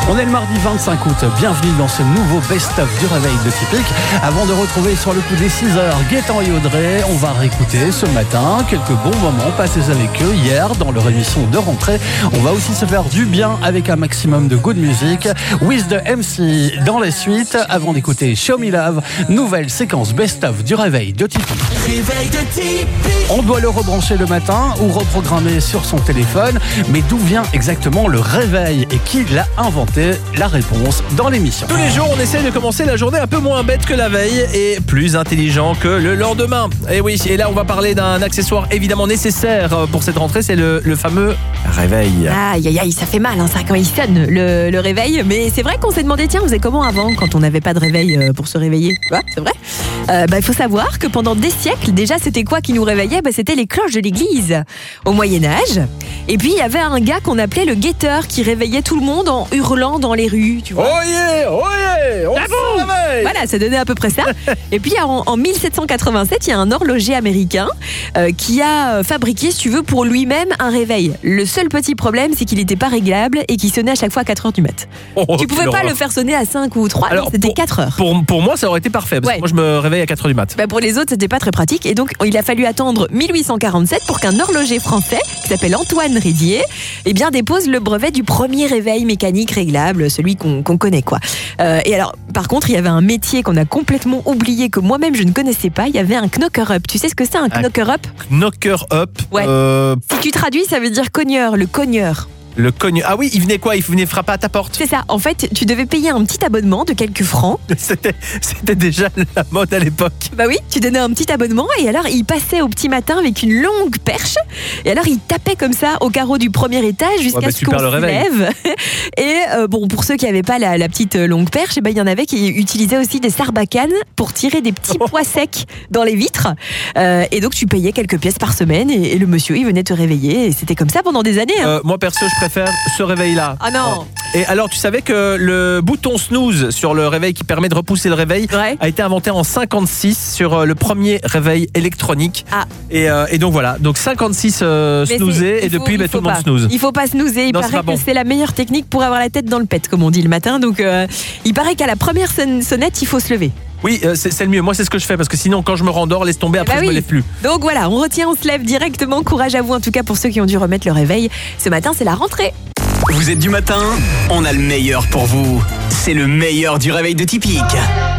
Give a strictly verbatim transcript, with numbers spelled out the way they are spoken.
On est le mardi vingt-cinq août, bienvenue dans ce nouveau best-of du réveil de Typique. Avant de retrouver sur le coup des six heures Gaëtan et Audrey, on va réécouter ce matin quelques bons moments passés avec eux hier dans leur émission de rentrée. On va aussi se faire du bien avec un maximum de good music. With the M C dans la suite, avant d'écouter Show Me Love, nouvelle séquence best-of du réveil de Typique. Réveil de Typique. On doit le rebrancher le matin ou reprogrammer sur son téléphone, mais d'où vient exactement le réveil et qui l'a inventé? La réponse dans l'émission. Tous les jours, on essaie de commencer la journée un peu moins bête que la veille et plus intelligent que le lendemain. Et oui, et là, on va parler d'un accessoire évidemment nécessaire pour cette rentrée, c'est le, le fameux réveil. Aïe, aïe, aïe, ça fait mal, hein, ça, quand il sonne, le, le réveil. Mais c'est vrai qu'on s'est demandé, tiens, on faisait comment avant, quand on n'avait pas de réveil euh, pour se réveiller? Ouais, c'est vrai. Euh, bah, il faut savoir que pendant des siècles, déjà, c'était quoi qui nous réveillait? Bah, c'était les cloches de l'église, au Moyen-Âge. Et puis, il y avait un gars qu'on appelait le guetteur qui réveillait tout le monde en hurlant dans les rues, tu vois. Oh yeah, oh yeah, on se réveille. Voilà, ça donnait à peu près ça. Et puis en, en mille sept cent quatre-vingt-sept, il y a un horloger américain euh, qui a fabriqué, si tu veux, pour lui-même un réveil. Le seul petit problème, c'est qu'il n'était pas réglable et qu'il sonnait à chaque fois à quatre heures du mat. Oh, tu pouvais pas le faire sonner à cinq ou trois, alors, non, c'était pour, quatre heures. Pour, pour moi, ça aurait été parfait, parce ouais. que moi, je me réveille à quatre heures du mat. Bah pour les autres, c'était pas très pratique. Et donc, il a fallu attendre mille huit cent quarante-sept pour qu'un horloger français, qui s'appelle Antoine Ridier, eh bien, dépose le brevet du premier réveil mécanique réglable, celui qu'on, qu'on connaît, quoi. Euh, et alors, par contre, il y avait un métier qu'on a complètement oublié, que moi-même je ne connaissais pas. Il y avait un knocker-up. Tu sais ce que c'est, un knocker-up? Knocker-up. Ouais. Euh... Si tu traduis, ça veut dire cogneur, le cogneur. Le cogne. Ah oui, il venait quoi? Il venait frapper à ta porte? C'est ça. En fait, tu devais payer un petit abonnement de quelques francs. C'était, c'était déjà la mode à l'époque. Bah oui, tu donnais un petit abonnement et alors il passait au petit matin avec une longue perche et alors il tapait comme ça au carreau du premier étage jusqu'à ouais, bah, ce qu'on se lève. Et euh, bon, pour ceux qui n'avaient pas la, la petite longue perche, eh ben, il y en avait qui utilisaient aussi des sarbacanes pour tirer des petits pois secs dans les vitres. Euh, et donc tu payais quelques pièces par semaine et, et le monsieur il venait te réveiller et c'était comme ça pendant des années. Hein. Euh, moi perso, je préfère ce réveil-là. Ah non. Et alors, tu savais que le bouton snooze sur le réveil qui permet de repousser le réveil ouais. a été inventé en cinquante-six sur le premier réveil électronique. Ah. Et, euh, et donc voilà, donc cinquantasix euh, snoozés et depuis bah, tout le monde pas. snooze. Il faut pas snoozer, il non, paraît que bon. c'est la meilleure technique pour avoir la tête dans le pet, comme on dit le matin. Donc euh, il paraît qu'à la première son- sonnette, il faut se lever. Oui, euh, c'est, c'est le mieux. Moi, c'est ce que je fais parce que sinon, quand je me rendors, laisse tomber, après, bah je oui. me lève plus. Donc voilà, on retient, on se lève directement. Courage à vous, en tout cas, pour ceux qui ont dû remettre le réveil. Ce matin, c'est la rentrée. Vous êtes du matin? On a le meilleur pour vous. C'est le meilleur du réveil de Typique.